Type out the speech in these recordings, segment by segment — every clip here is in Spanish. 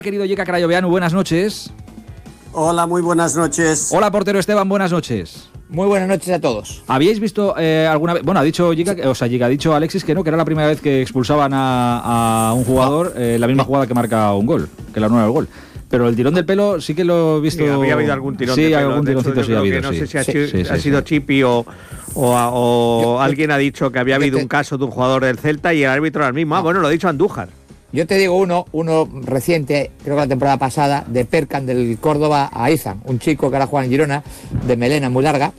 Querido Yeka Crayoveanu, buenas noches. Hola, muy buenas noches. Hola, portero Esteban, buenas noches. Muy buenas noches a todos. ¿Habíais visto alguna vez? Bueno, ha dicho Yeka, ha dicho Alexis que no, que era la primera vez que expulsaban a un jugador la misma jugada que marca un gol, que la anula el gol. Pero el tirón del pelo sí que lo he visto. Sí, había habido algún tirón de pelo. Sí, algún tironcito sí ha habido. No sé si ha sido Chipi o alguien ha dicho que había habido un caso de un jugador del Celta y el árbitro era el mismo. Bueno, lo ha dicho Andújar. Yo te digo uno reciente, creo que la temporada pasada, de Perkan del Córdoba a Izan, un chico que ahora juega en Girona, de melena muy larga,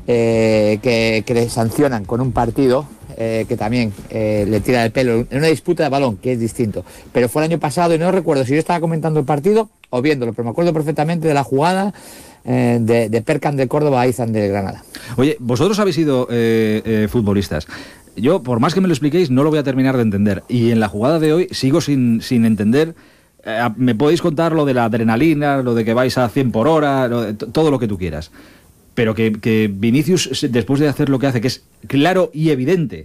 que le sancionan con un partido que también le tira el pelo en una disputa de balón, que es distinto. Pero fue el año pasado y no recuerdo si yo estaba comentando el partido o viéndolo, pero me acuerdo perfectamente de la jugada de Perkan del Córdoba a Izan de Granada. Oye, vosotros habéis sido futbolistas. Yo, por más que me lo expliquéis, no lo voy a terminar de entender. Y en la jugada de hoy sigo sin entender. Me podéis contar lo de la adrenalina, lo de que vais a 100 por hora, todo lo que tú quieras. Pero que Vinicius, después de hacer lo que hace, que es claro y evidente,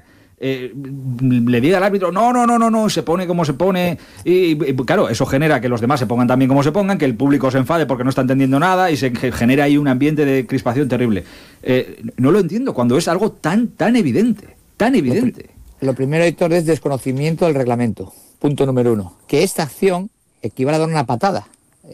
le diga al árbitro, no, se pone como se pone. Y claro, eso genera que los demás se pongan también como se pongan, que el público se enfade porque no está entendiendo nada y se genera ahí un ambiente de crispación terrible. No lo entiendo cuando es algo tan evidente. Tan evidente. Lo primero, Héctor, es desconocimiento del reglamento. Punto número 1. Que esta acción equivale a dar una patada.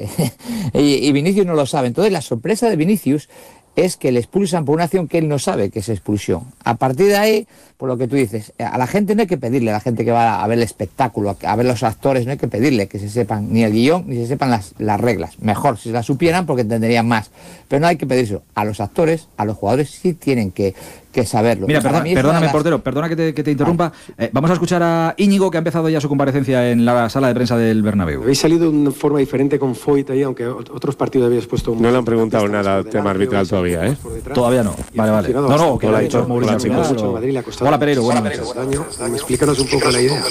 y Vinicius no lo sabe. Entonces, la sorpresa de Vinicius es que le expulsan por una acción que él no sabe que es expulsión. A partir de ahí, por lo que tú dices, a la gente no hay que pedirle, a la gente que va a ver el espectáculo, a ver los actores, no hay que pedirle que se sepan ni el guión ni se sepan las reglas. Mejor si las supieran porque entenderían más. Pero no hay que pedirlo. A los actores, a los jugadores sí tienen que saberlo. Mira, perdóname, portero, perdona que te interrumpa. Vale. Vamos a escuchar a Íñigo, que ha empezado ya su comparecencia en la sala de prensa del Bernabéu. Habéis salido de una forma diferente con Foyt ahí, aunque otros partidos habéis puesto... No le han preguntado nada al tema arbitral todavía, ¿eh? Todavía no. Vale. No, que lo ha dicho Mauricio. Hola, Pereiro, buenas noches. Explícanos un poco la idea.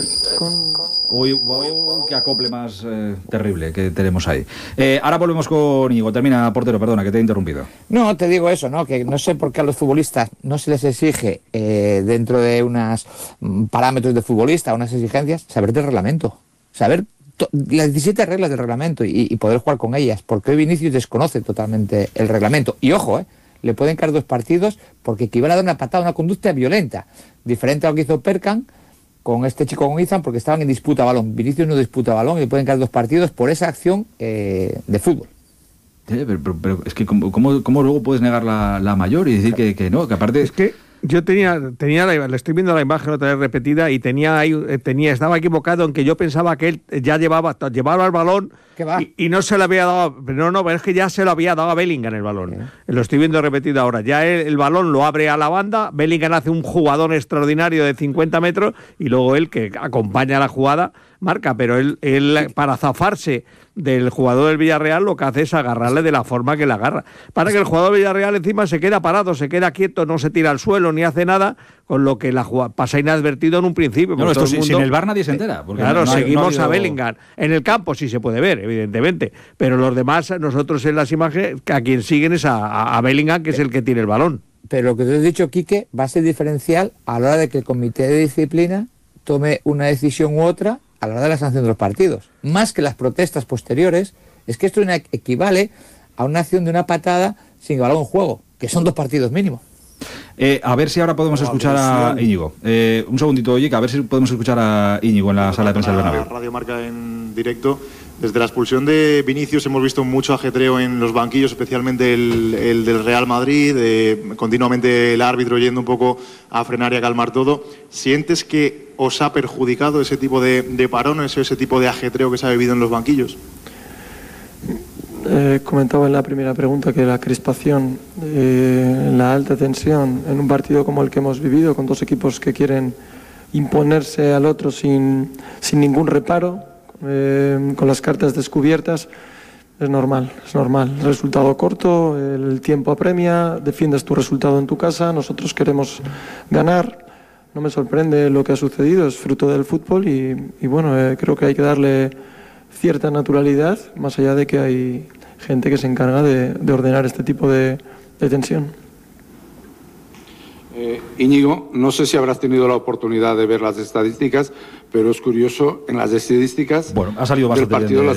Uy, qué acople más terrible que tenemos ahí. Ahora volvemos con Íñigo. Termina, portero, perdona, que te he interrumpido. No, te digo eso, ¿no? Que no sé por qué a los futbolistas no se les exige, dentro de unos parámetros de futbolista, unas exigencias, saber del reglamento. Saber las 17 reglas del reglamento y poder jugar con ellas. Porque hoy Vinicius desconoce totalmente el reglamento. Y ojo, le pueden caer 2 partidos porque equivale a dar una patada, una conducta violenta. Diferente a lo que hizo Perkan con este chico, con Izan, porque estaban en disputa balón. Vinicius no disputa balón y le pueden caer 2 partidos por esa acción de fútbol. Pero es que ¿cómo luego puedes negar la mayor y decir que no? Que aparte... Es que yo le estoy viendo la imagen otra vez repetida y estaba equivocado en que yo pensaba que él ya llevaba el balón y no se le había dado, pero es que ya se lo había dado a Bellingham el balón. Lo estoy viendo repetido ahora. Ya el balón lo abre a la banda, Bellingham hace un jugadón extraordinario de 50 metros y luego él, que acompaña la jugada, marca, pero él para zafarse del jugador del Villarreal lo que hace es agarrarle de la forma que le agarra. Para que el jugador del Villarreal encima se queda parado, se queda quieto, no se tira al suelo ni hace nada, con lo que la jugada pasa inadvertido en un principio. No, esto sin el VAR nadie se entera. Claro, seguimos a Bellingham. En el campo sí se puede ver, evidentemente, pero los demás, nosotros en las imágenes, a quien siguen es a Bellingham, que es el que tiene el balón. Pero lo que te he dicho, Quique, va a ser diferencial a la hora de que el comité de disciplina tome una decisión u otra a la hora de la sanción de los partidos. Más que las protestas posteriores, es que esto equivale a una acción de una patada sin balón en juego, que son 2 partidos mínimo. A ver si ahora podemos escuchar a Íñigo. Un segundito, oye, a ver si podemos escuchar a Íñigo en la sala de prensa del Bernabéu. Radio Marca en directo. Desde la expulsión de Vinicius hemos visto mucho ajetreo en los banquillos, especialmente el del Real Madrid, continuamente el árbitro yendo un poco a frenar y a calmar todo. ¿Sientes que os ha perjudicado ese tipo de parones o ese tipo de ajetreo que se ha vivido en los banquillos? Comentaba en la primera pregunta que la crispación, la alta tensión en un partido como el que hemos vivido, con 2 equipos que quieren imponerse al otro sin ningún reparo, con las cartas descubiertas, es normal. El resultado corto, el tiempo apremia, defiendes tu resultado en tu casa, nosotros queremos ganar. No me sorprende lo que ha sucedido, es fruto del fútbol y bueno, creo que hay que darle cierta naturalidad, más allá de que hay gente que se encarga de ordenar este tipo de tensión. Íñigo, no sé si habrás tenido la oportunidad de ver las estadísticas, pero es curioso, en las estadísticas bueno, ha salido del bastante partido bien